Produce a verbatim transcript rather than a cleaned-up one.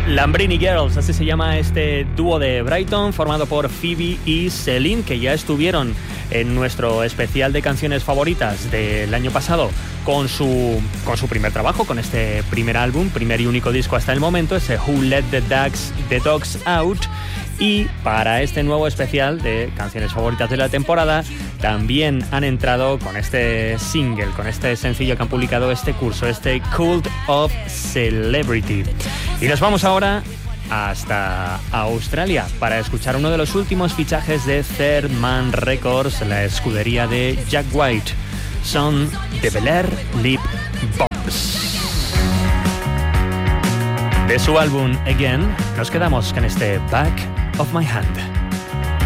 Lambrini Girls, así se llama este dúo de Brighton, formado por Phoebe y Celine, que ya estuvieron en nuestro especial de canciones favoritas del año pasado con su, con su primer trabajo, con este primer álbum, primer y único disco hasta el momento, ese Who Let the Dogs, the Dogs Out. Y para este nuevo especial de canciones favoritas de la temporada también han entrado con este single, con este sencillo que han publicado este curso, este Cult of Celebrity. Y nos vamos ahora hasta Australia para escuchar uno de los últimos fichajes de Third Man Records, la escudería de Jack White. Son The Bel Air Lip Bombs. De su álbum Again, nos quedamos con este Back of My Hand.